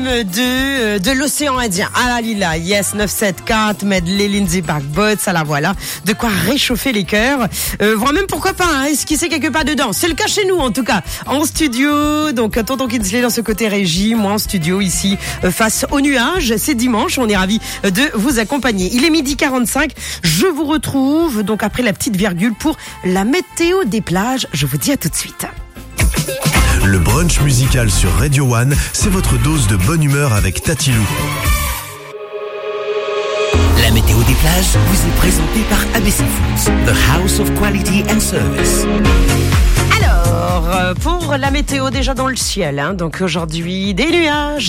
de l'océan Indien. Ah là lila, yes, 974, medley Lindsay Backbot, ça la voilà. De quoi réchauffer les cœurs. Voire même pourquoi pas, hein, esquisser quelque part dedans. C'est le cas chez nous en tout cas. En studio, donc tonton Kinsley dans ce côté régie, moi en studio ici, face aux nuages. C'est dimanche, on est ravis de vous accompagner. Il est 12h45, je vous retrouve donc après la petite virgule pour la météo des plages. Je vous dis à tout de suite. Le brunch musical sur Radio One, c'est votre dose de bonne humeur avec Tatilou. La météo des plages vous est présentée par ABC Foods, the house of quality and service. Alors, pour la météo déjà dans le ciel, hein, donc aujourd'hui des nuages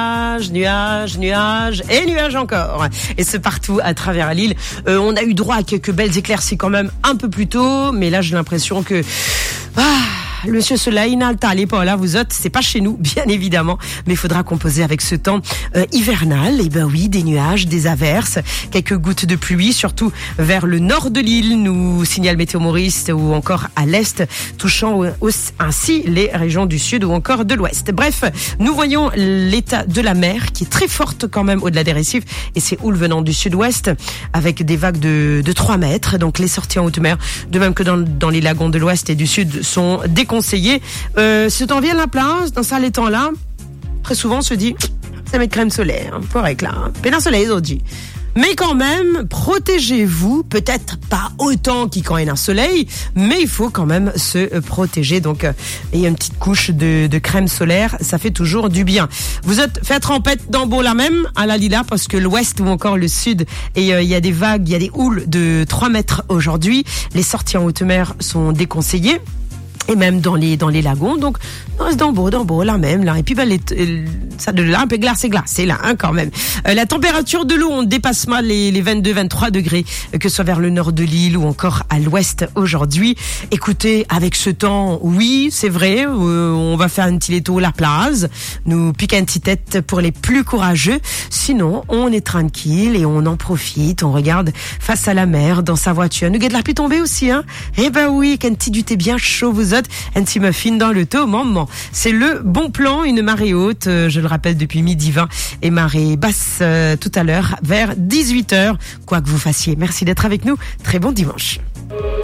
et nuages encore. Et c'est partout à travers l'île. On a eu droit à quelques belles éclaircies quand même un peu plus tôt, mais là j'ai l'impression que... le monsieur Soleil n'a le temps, là vous autres, c'est pas chez nous, bien évidemment, mais il faudra composer avec ce temps hivernal. Et ben oui, des nuages, des averses, quelques gouttes de pluie, surtout vers le nord de l'île, nous signale Météo Maurice, ou encore à l'est, touchant ainsi les régions du sud ou encore de l'ouest. Bref, nous voyons l'état de la mer qui est très forte quand même au-delà des récifs, et c'est houle venant du sud-ouest avec des vagues de 3 mètres. Donc les sorties en haute mer, de même que dans les lagons de l'ouest et du sud, sont déconseillées. Ce temps vient la place, dans ça les temps là, très souvent on se dit ça met de crème solaire, hein, pour être là, hein. Pénin soleil aujourd'hui. Mais quand même, protégez-vous, peut-être pas autant qu'il quand il y a un soleil, mais il faut quand même se protéger. Donc, il y a une petite couche de crème solaire, ça fait toujours du bien. Vous êtes fait trempette dans beau là même, à la Lila, parce que l'ouest ou encore le sud, et il y a des vagues, il y a des houles de 3 mètres aujourd'hui. Les sorties en haute mer sont déconseillées. Et même dans les lagons, donc dans beau là même là, et puis ça de là un peu glacé là, hein, quand même. La température de l'eau, on dépasse mal les 22-23 degrés, que ce soit vers le nord de l'île ou encore à l'ouest aujourd'hui. Écoutez, avec ce temps, oui, c'est vrai, on va faire un petit léto la plage, nous piquer une petite tête pour les plus courageux. Sinon, on est tranquille et on en profite, on regarde face à la mer dans sa voiture. Nous guette la pluie tomber aussi, hein. Eh ben oui, qu'un petit du thé bien chaud vous autres, un petit muffin dans le thé au moment. C'est le bon plan, une marée haute, je le rappelle depuis 12h20, et marée basse tout à l'heure vers 18h, quoi que vous fassiez. Merci d'être avec nous, très bon dimanche.